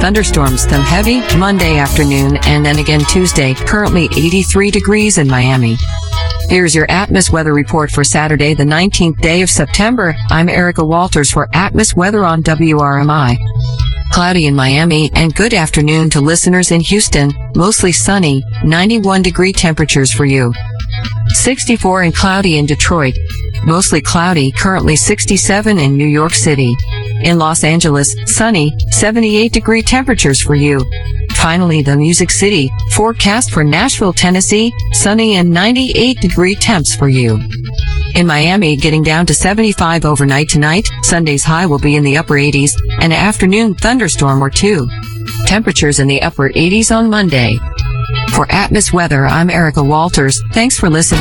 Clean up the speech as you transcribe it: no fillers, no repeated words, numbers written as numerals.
thunderstorms, some heavy Monday afternoon, and then again Tuesday. Currently 83 degrees in Miami. Here's your Atmos weather report for Saturday, the 19th day of September. I'm Erica Walters for Atmos Weather on WRMI. Cloudy in Miami, and good afternoon to listeners in Houston. Mostly sunny, 91-degree temperatures for you. 64 and cloudy in Detroit. Mostly cloudy, currently 67 in New York City. In Los Angeles, sunny, 78-degree temperatures for you. Finally, the Music City, forecast for Nashville, Tennessee, sunny and 98-degree temps for you. In Miami, getting down to 75 overnight tonight. Sunday's high will be in the upper 80s, an afternoon thunderstorm or two. Temperatures in the upper 80s on Monday. For Atmos Weather, I'm Erica Walters. Thanks for listening.